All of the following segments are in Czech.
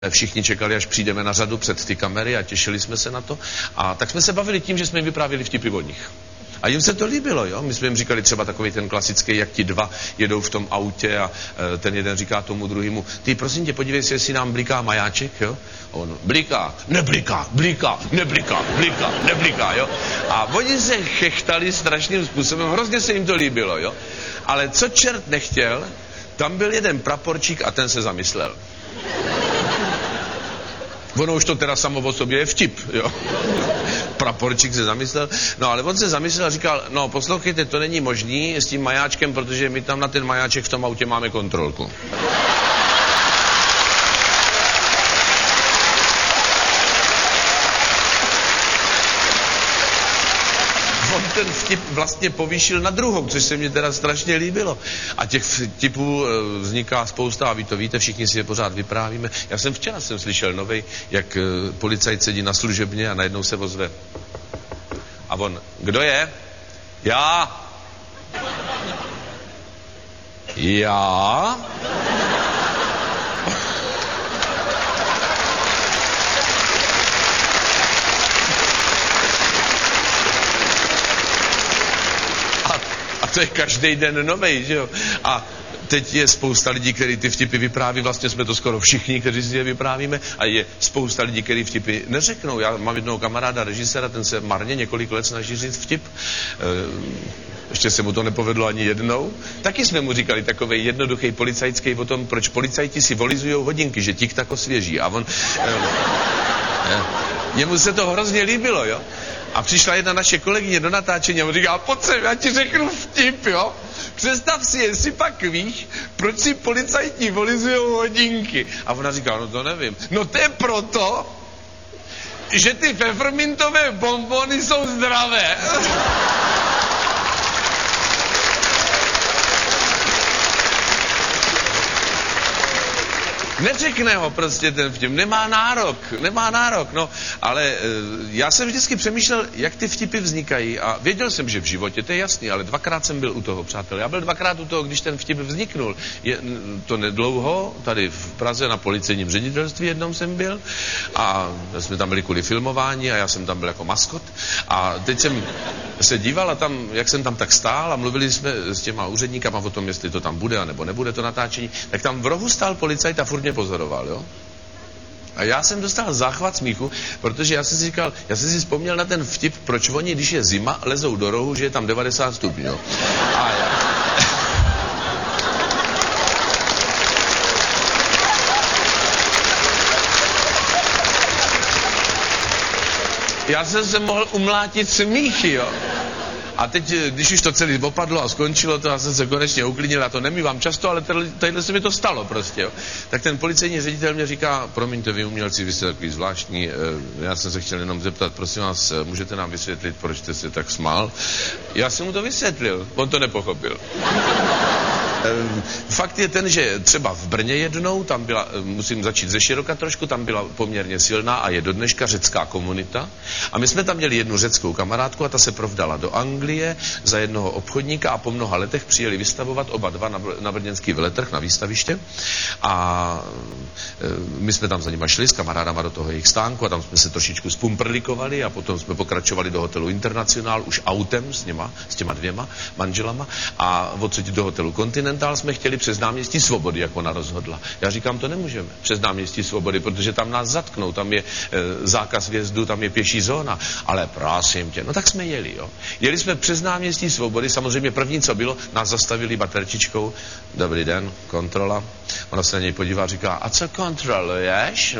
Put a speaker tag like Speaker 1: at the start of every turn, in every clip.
Speaker 1: Všichni čekali, až přijdeme na řadu před ty kamery a těšili jsme se na to. A tak jsme se bavili tím, že jsme jim vyprávěli vtipy od nich. A jim se to líbilo, jo. My jsme jim říkali třeba takový ten klasický, jak ti dva jedou v tom autě a ten jeden říká tomu druhému: ty prosím tě, podívej se, jestli nám bliká majáček, jo. A on: bliká, nebliká, bliká, nebliká, bliká, nebliká, jo. A oni se chechtali strašným způsobem, hrozně se jim to líbilo, jo. Ale co čert nechtěl, tam byl jeden praporčík a ten se zamyslel. Ono už to teda samo o sobě je vtip, jo. Praporčík se zamyslel. No ale on se zamyslel a říkal: no poslouchejte, to není možný s tím majáčkem, protože my tam na ten majáček v tom autě máme kontrolku. On ten vtip vlastně povýšil na druhou, což se mi teda strašně líbilo. A těch vtipů vzniká spousta a vy to víte, všichni si je pořád vyprávíme. Já jsem včera slyšel novej, jak policajt sedí na služebně a najednou se ozve. A on: kdo je? Já. Já? A to je každý den novej, že jo? A teď je spousta lidí, kteří ty vtipy vypráví, vlastně jsme to skoro všichni, kteří si je vyprávíme, a je spousta lidí, kteří vtipy neřeknou. Já mám jednoho kamaráda, režiséra, ten se marně několik let snaží říct vtip. Ještě se mu to nepovedlo ani jednou. Taky jsme mu říkali takovej jednoduchý policajský o tom, proč policajti si volizujou hodinky, že tik tak osvěží. A on... Jemu se to hrozně líbilo, jo. A přišla jedna naše kolegyně do natáčení a on říká: pojď sem, já ti řeknu vtip, jo. Představ si, jestli pak víš, proč si policajti volizujou hodinky. A ona říká: no to nevím. No to je proto, že ty pfeffermintové bonbony jsou zdravé. Neřekne ho prostě ten vtip, nemá nárok, no, ale já jsem vždycky přemýšlel, jak ty vtipy vznikají a věděl jsem, že v životě, to je jasný, ale dvakrát jsem byl u toho, přátelé. Já byl dvakrát u toho, když ten vtip vzniknul. Je to nedlouho, tady v Praze na policejním ředitelství jednou jsem byl a jsme tam byli kvůli filmování a já jsem tam byl jako maskot a teď jsem se díval a tam, jak jsem tam tak stál a mluvili jsme s těma úředníkama o tom, jestli to tam bude a nebo nebude to natáčení, tak tam v rohu stál policajt a furt mě pozoroval, jo. A já jsem dostal záchvat smíchu, protože já jsem si vzpomněl na ten vtip, proč oni, když je zima, lezou do rohu, že je tam 90 stupňů. A já jsem se mohl umlátit smíchy, jo. A teď, když už to celé opadlo a skončilo to, já jsem se konečně uklidnil, já to nemývám často, ale tadyhle se mi to stalo prostě, jo. Tak ten policejní ředitel mě říká: promiňte, vy umělci, vy jste takový zvláštní, já jsem se chtěl jenom zeptat, prosím vás, můžete nám vysvětlit, proč jste se tak smál? Já jsem mu to vysvětlil, on to nepochopil. Fakt je ten, že třeba v Brně jednou, tam byla, musím začít ze široka trošku, tam byla poměrně silná a je do dneška řecká komunita. A my jsme tam měli jednu řeckou kamarádku a ta se provdala do Anglie za jednoho obchodníka a po mnoha letech přijeli vystavovat oba dva na brněnský veletrh, na výstaviště. A my jsme tam za nima šli s kamarádama do toho jejich stánku a tam jsme se trošičku spumprlikovali a potom jsme pokračovali do hotelu Internacionál už autem s těma dvěma manželama a odsud do hotelu Continental jsme chtěli přes náměstí Svobody, jak ona rozhodla. Já říkám, to nemůžeme přes náměstí Svobody, protože tam nás zatknou, tam je zákaz vjezdu, tam je pěší zóna. Ale prosím tě, no tak jsme jeli, jo. Jeli jsme přes náměstí Svobody, samozřejmě první, co bylo, nás zastavili baterčičkou. Dobrý den, kontrola. Ona se na něj podívá a říká: a co kontroluješ?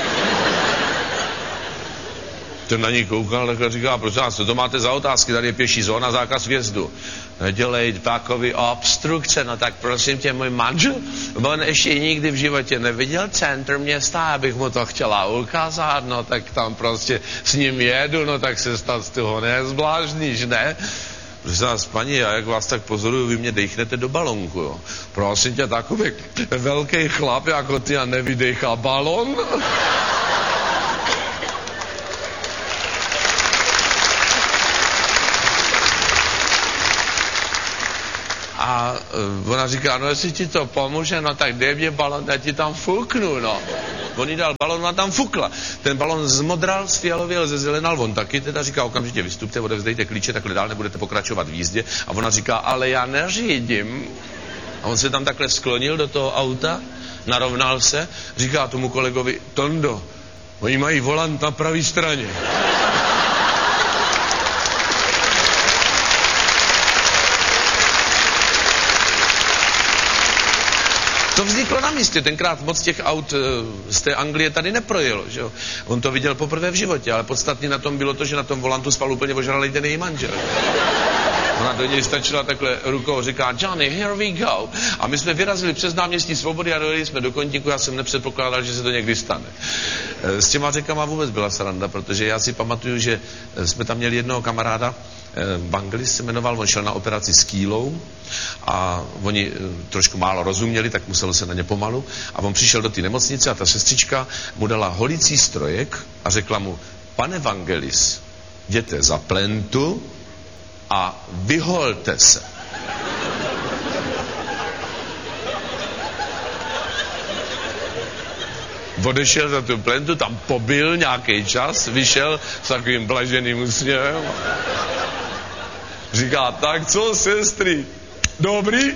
Speaker 1: Ten na ní koukal, takhle říká: prosím vás, co to máte za otázky, tady je pěší zóna, zákaz vjezdu. Nedělej takový obstrukce, no tak prosím tě, můj manžel, on ještě nikdy v životě neviděl centrum města, abych mu to chtěla ukázat, no tak tam prostě s ním jedu, no tak se snad z toho nezblážníš, ne? Prosím vás, paní, já jak vás tak pozoruju, vy mě dejchnete do balonku, jo. Prosím tě, takový velký chlap jako ty a nevydejchá balon? A ona říká: no jestli ti to pomůže, no tak dej mě balon, já ti tam fuknu, no. On jí dal balon, ona tam fukla. Ten balon zmodral, sfialověl, zezelenal, on taky teda říká, okamžitě vystupte, odevzdejte klíče, takhle dál nebudete pokračovat v jízdě. A ona říká, ale já neřídím. A on se tam takhle sklonil do toho auta, narovnal se, říká tomu kolegovi, Tondo, oni mají volant na pravé straně. To vzniklo na místě, tenkrát moc těch aut z té Anglie tady neprojelo, že jo. On to viděl poprvé v životě, ale podstatně na tom bylo to, že na tom volantu spal úplně ožralej ten její manžel. Ona do něj stačila takhle rukou, říká, Johnny, here we go. A my jsme vyrazili přes náměstí Svobody a dojeli jsme do Koníku, já jsem nepředpokládal, že se to někdy stane. S těma řekama vůbec byla sranda, protože já si pamatuju, že jsme tam měli jednoho kamaráda, Bangelis se jmenoval, on šel na operaci s kýlou a oni trošku málo rozuměli, tak muselo se na ně pomalu a on přišel do té nemocnice a ta sestřička mu dala holicí strojek a řekla mu, pane Vangelis, jděte za plentu a vyholte se. Odešel za tu plentu, tam pobyl nějaký čas, vyšel s takovým blaženým úsměvem. Říká, tak co, sestry? Dobrý?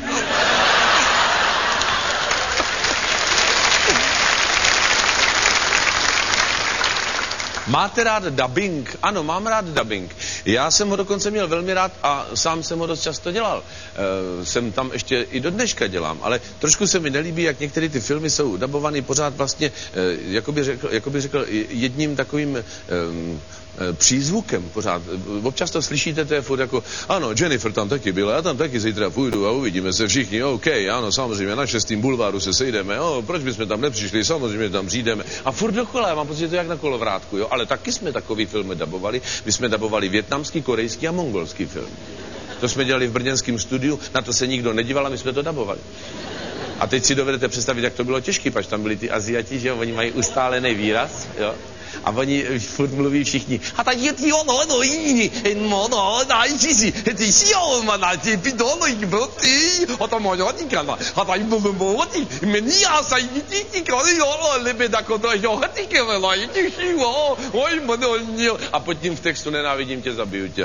Speaker 1: Máte rád dubbing? Ano, mám rád dubbing. Já jsem ho dokonce měl velmi rád a sám jsem ho dost často dělal. Jsem tam ještě i do dneška dělám, ale trošku se mi nelíbí, jak některé ty filmy jsou dabované pořád vlastně, jakoby řekl jedním takovým přízvukem pořád. Občas to slyšíte, to je furt jako, ano, Jennifer tam taky byla, já tam taky zítra půjdu a uvidíme se všichni, OK, ano, samozřejmě, na 6. bulváru se sejdeme, proč bychom tam nepřišli, samozřejmě tam přijdeme. A furt dokola, já mám pocit, že to jak na kolovrátku, jo, ale taky jsme takový filmy dabovali, my jsme dabovali vietnamský, korejský a mongolský film. To jsme dělali v brněnském studiu, na to se nikdo nedíval a my jsme to dabovali. A teď si dovedete představit, jak to bylo těžké, pač tam byli ty Aziati, že jo, oni mají ustálený výraz, jo. A oni furt mluví všichni. A tak je ty ono, no jiní, no, najčísi, ty sioma, na ty pidono, ty, a tam moja tikana, a tak buboti, meni a sa jiti, kali, lebe tako to, jo, hatike, no, jiti, oj, mono, a pod tím v textu nenávidím tě, zabiju tě.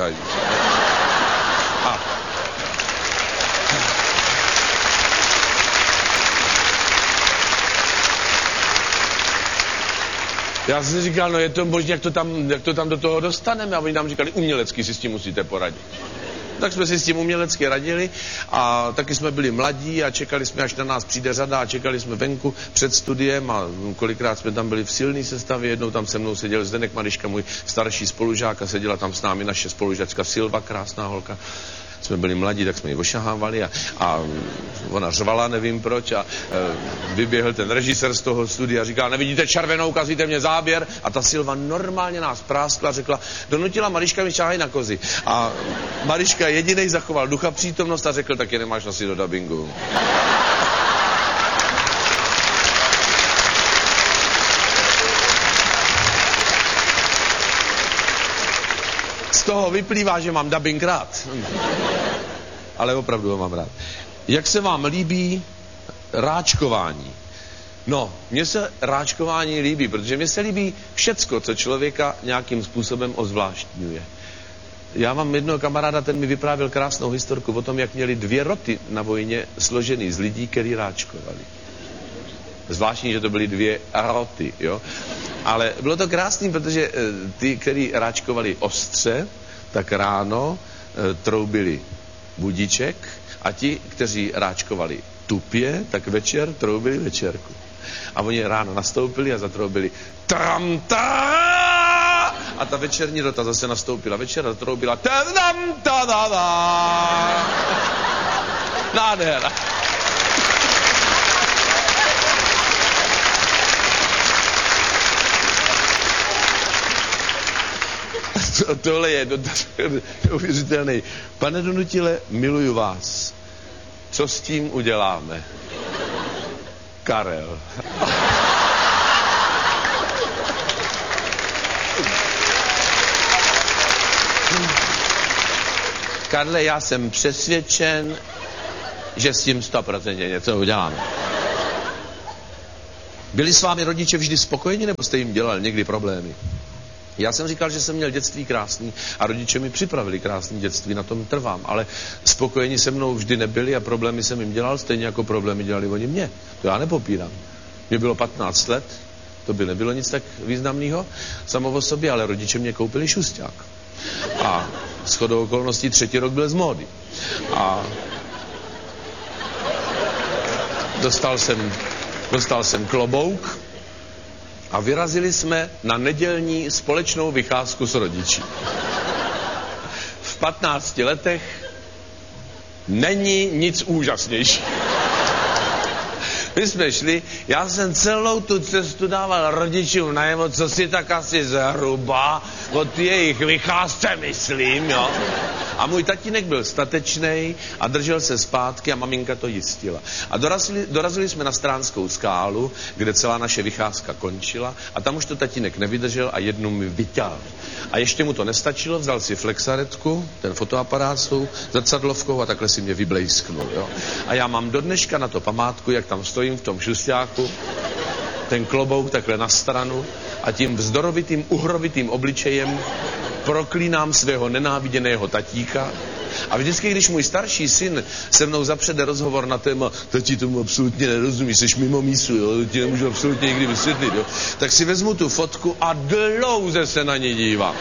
Speaker 1: Já jsem si říkal, no je to možné, jak to tam do toho dostaneme. A oni nám říkali, umělecky si s tím musíte poradit. Tak jsme si s tím umělecky radili a taky jsme byli mladí a čekali jsme, až na nás přijde řada a čekali jsme venku před studiem a kolikrát jsme tam byli v silné sestavě. Jednou tam se mnou seděl Zdeněk Madiška, můj starší spolužák, a seděla tam s námi naše spolužačka Silva, krásná holka. Jsme byli mladí, tak jsme ji ošahávali a ona řvala, nevím proč, a vyběhl ten režisér z toho studia a říká, nevidíte červenou, kazíte mě záběr, a ta Silva normálně nás práskla, řekla, donutila Mariška mi šáhaj na kozy. A Mariška jedinej zachoval ducha přítomnost a řekl, taky nemáš nosy do dabingu. Z toho vyplývá, že mám dabing rád. Ale opravdu ho mám rád. Jak se vám líbí ráčkování? No, mně se ráčkování líbí, protože mně se líbí všecko, co člověka nějakým způsobem ozvláštňuje. Já mám jednoho kamaráda, ten mi vyprávěl krásnou historku o tom, jak měli 2 roty na vojně složený z lidí, který ráčkovali. Zvláštní, že to byly 2 roty, jo. Ale bylo to krásný, protože ty, kteří ráčkovali ostře, tak ráno troubili budíček, a ti, kteří ráčkovali tupě, tak večer troubili večerku. A oni ráno nastoupili a zatroubili tam-ta! A ta večerní rota zase nastoupila večer a zatroubila tam-ta-da-da! Nádhera. Tohle je neuvěřitelný. Pane Donutile, miluju vás. Co s tím uděláme? Karel. Karle, já jsem přesvědčen, že s tím 100% něco uděláme. Byli s vámi rodiče vždy spokojeni, nebo jste jim dělali někdy problémy? Já jsem říkal, že jsem měl dětství krásný a rodiče mi připravili krásné dětství, na tom trvám, ale spokojeni se mnou vždy nebyli a problémy jsem jim dělal, stejně jako problémy dělali oni mě. To já nepopírám. Mně bylo 15 let, to by nebylo nic tak významného samo o sobě, ale rodiče mě koupili šusťák. A shodou okolností 3. rok byl z módy. A dostal jsem klobouk a vyrazili jsme na nedělní společnou vycházku s rodiči. V 15 letech není nic úžasnější. My jsme šli, já jsem celou tu cestu dával rodičům najevo, co si tak asi zhruba od jejich vycházce myslím, jo. A můj tatínek byl statečnej a držel se zpátky a maminka to jistila. A dorazili jsme na Stránskou skálu, kde celá naše vycházka končila a tam už to tatínek nevydržel a jednu mi vyťal. A ještě mu to nestačilo, vzal si flexaretku, ten fotoaparát s tou zrcadlovkou a takhle si mě vyblejsknul, jo. A já mám do dneška na to památku, jak tam stojím v tom šusťáku, ten klobouk takhle na stranu a tím vzdorovitým, uhrovitým obličejem proklínám svého nenáviděného tatíka. A vždycky, když můj starší syn se mnou zapřede rozhovor na téma tati, tomu absolutně nerozumíš, jsi mimo mísu, jo, ti nemůžu absolutně nikdy vysvětlit, jo, tak si vezmu tu fotku a dlouze se na ní dívám.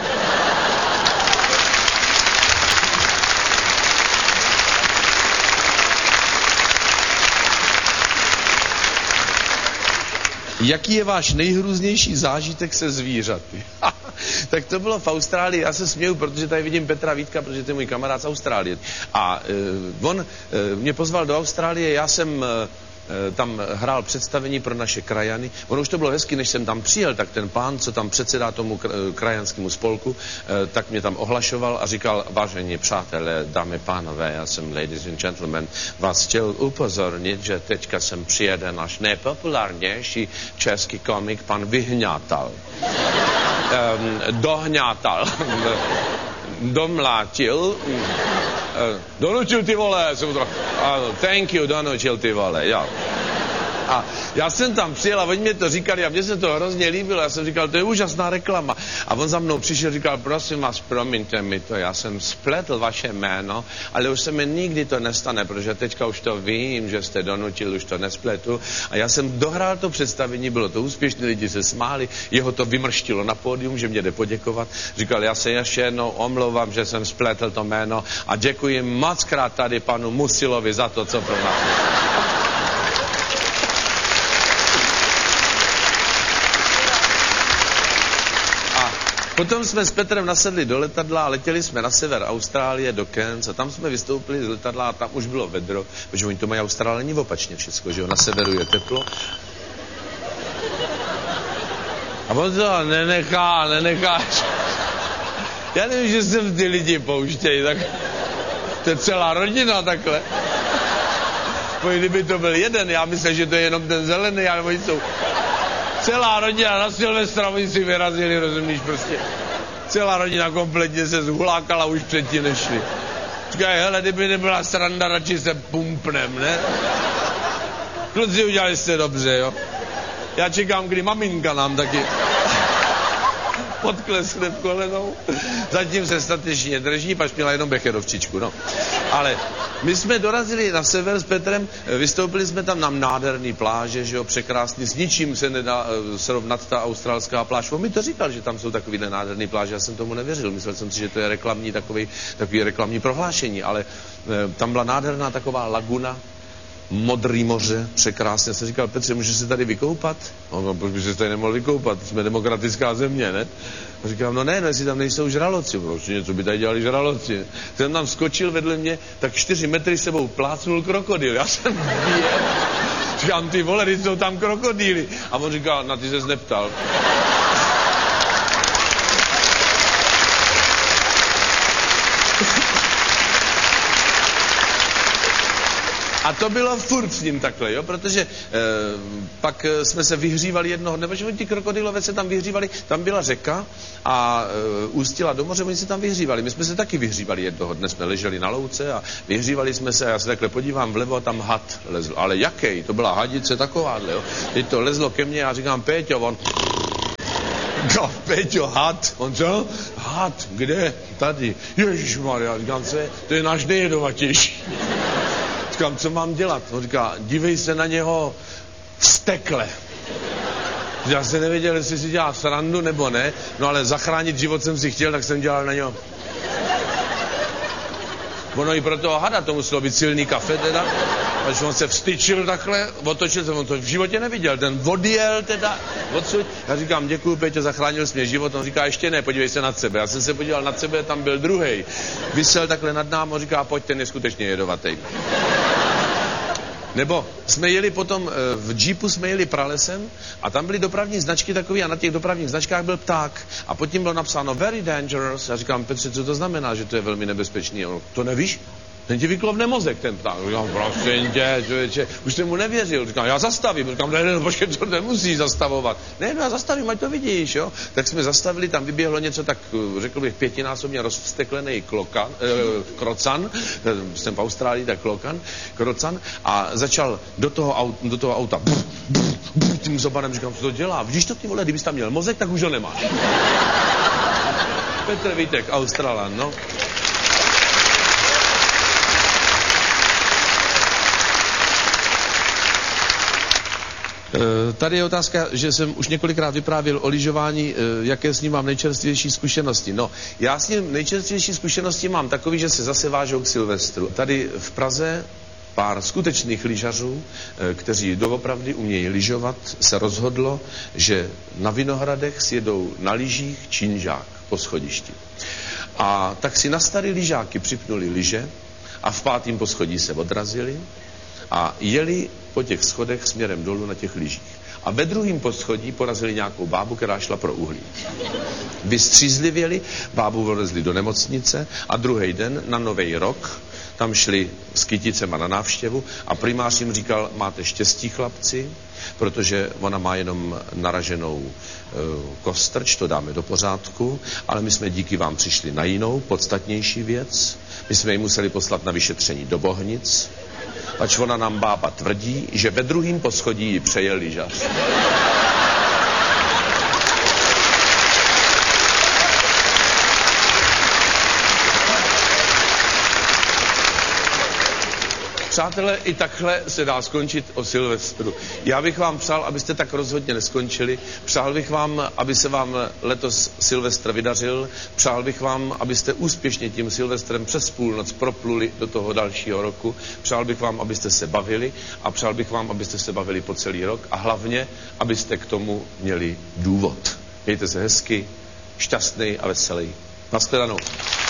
Speaker 1: Jaký je váš nejhrůznější zážitek se zvířaty? Tak to bylo v Austrálii, já se směju, protože tady vidím Petra Vítka, protože to je můj kamarád z Austrálie. A on mě pozval do Austrálie, já jsem tam hrál představení pro naše krajany. Ono už to bylo hezky, než jsem tam přijel, tak ten pán, co tam předsedá tomu krajanskému spolku, tak mě tam ohlašoval a říkal, vážení přátelé, dámy pánové, já jsem ladies and gentlemen, vás chtěl upozornit, že teďka sem přijede náš nejpopulárnější český komik, pan Vyhňátal. Dohňátal. Domlátil. Donutil ty vole. Thank you, donutil ty vole, jo. A já jsem tam přijel a oni mě to říkali a mně se to hrozně líbilo. Já jsem říkal, to je úžasná reklama. A on za mnou přišel a říkal, prosím vás, promiňte mi to, já jsem spletl vaše jméno, ale už se mi nikdy to nestane, protože teďka už to vím, že jste donutil, už to nespletu. A já jsem dohrál to představení, bylo to úspěšné, lidi se smáli, jeho to vymrštilo na pódium, že mě jde poděkovat. Říkal, já se ještě jednou omlouvám, že jsem spletl to jméno a děkuji mockrát tady panu Musilovi za to, co pro nás. Potom jsme s Petrem nasedli do letadla a letěli jsme na sever Austrálie, do Cairns a tam jsme vystoupili z letadla a tam už bylo vedro, protože oni to mají Austrálení opačně všecko, že jo, na severu je teplo. A on to nenechá. Já nevím, že se ty lidi pouštějí, tak to je celá rodina takhle. Kdyby to byl jeden, já myslím, že to je jenom ten zelený, ale oni jsou... Celá rodina na Silvestra, oni si vyrazili, rozumíš, prostě. Celá rodina kompletně se zhulákala už předtím nešli. Říkají, hele, kdyby nebyla sranda, radši se pumpnem, ne? Kluci, udělali jste dobře, jo? Já čekám, kdy maminka nám taky podklesne v kolenou. Zatím se statečně drží, pač měla jenom becherovčičku, no. Ale my jsme dorazili na sever s Petrem, vystoupili jsme tam na nádherný pláže, že jo, překrásný, s ničím se nedá srovnat ta australská pláž. On mi to říkal, že tam jsou takovýhle nádherný pláže, já jsem tomu nevěřil, myslel jsem si, že to je reklamní takový reklamní prohlášení, ale tam byla nádherná taková laguna, modrý moře, překrásně. Já jsem říkal, Petře, můžeš se tady vykoupat? No, proč by se tady nemohl vykoupat? Jsme demokratická země, ne? A říkám, no ne, jestli tam nejsou žraloci. Proč něco by tady dělali žraloci? Ten tam skočil vedle mě, tak 4 metry sebou plácnul krokodýl. Já jsem věděl. Říkám, ty vole, jsou tam krokodýly. A on říkal, na ty ses neptal. A to bylo furt s ním takhle, jo, protože pak jsme se vyhřívali jednoho dne, protože ti krokodylové se tam vyhřívali, tam byla řeka a ústila do moře, oni se tam vyhřívali. My jsme se taky vyhřívali jednoho dne, jsme leželi na louce a vyhřívali jsme se a já se takhle podívám vlevo a tam had lezl. Ale jaký? To byla hadice takováhle, jo. Teď to lezlo ke mně a říkám, Péťo, on... No, Péťo, had. On co? Had, kde? Tady. Ježišmarja, říkám, to je náš nejjedovatější. Říkám, co mám dělat? On říká, dívej se na něho vztekle. Já jsem nevěděl, jestli si dělá srandu nebo ne, no ale zachránit život jsem si chtěl, tak jsem dělal na něho. Ono i pro toho hada to muselo být silný kafe teda, až on se vstyčil takhle, otočil jsem, on to v životě neviděl, ten odjel teda odsud. Já říkám, děkuju, Péťo, zachránil jsi mě život. On říká, ještě ne, podívej se nad sebe. Já jsem se podíval nad sebe, tam byl druhej. Vysel takhle nad námi, on říká, pojď, ten je skutečně jedovatý. Nebo jsme jeli potom, v džípu jsme jeli pralesem a tam byly dopravní značky takový a na těch dopravních značkách byl pták. A pod tím bylo napsáno very dangerous. Já říkám, Petře, co to znamená, že to je velmi nebezpečný? On, to nevíš? Ten ti vyklovne mozek, ten pták. Říkám, prosím tě, člověče, už jsem mu nevěřil. Říkám, já zastavím. Říkám, ne, počkej, to nemusíš zastavovat. Ne, no já zastavím, ať to vidíš, jo. Tak jsme zastavili, tam vyběhlo něco tak, řekl bych, 5násobně rozvsteklený krocan, jsem v Austrálii, tak krocan, a začal do toho auta, tím zobanem, říkám, co to dělá? Vidíš to, ty vole, kdybys tam měl mozek, tak už ho nemáš. Petr Vítek, Australan, no. Tady je otázka, že jsem už několikrát vyprávěl o lyžování, jaké s ním mám nejčerstvější zkušenosti. No, já s ním nejčerstvější zkušenosti mám takový, že se zase vážou k Silvestru. Tady v Praze pár skutečných lyžařů, kteří doopravdy umějí lyžovat, se rozhodlo, že na Vinohradech sjedou na lyžích činžák po schodišti. A tak si na starý lyžáky připnuli lyže a v 5. poschodí se odrazili a jeli po těch schodech směrem dolů na těch lyžích. A ve 2. poschodí porazili nějakou bábu, která šla pro uhlí. Vystřízlivěli, bábu vylezli do nemocnice a druhý den na Nový rok tam šli s kyticema na návštěvu a primář jim říkal, máte štěstí, chlapci, protože ona má jenom naraženou kostrč, to dáme do pořádku, ale my jsme díky vám přišli na jinou, podstatnější věc. My jsme ji museli poslat na vyšetření do Bohnic, pač ona nám bába tvrdí, že ve 2. poschodí ji přejel lyžař. Přátelé, i takhle se dá skončit o Silvestru. Já bych vám přál, abyste tak rozhodně neskončili. Přál bych vám, aby se vám letos Silvestr vydařil. Přál bych vám, abyste úspěšně tím Silvestrem přes půlnoc propluli do toho dalšího roku. Přál bych vám, abyste se bavili a přál bych vám, abyste se bavili po celý rok a hlavně, abyste k tomu měli důvod. Mějte se hezky, šťastný a veselý. Nashledanou.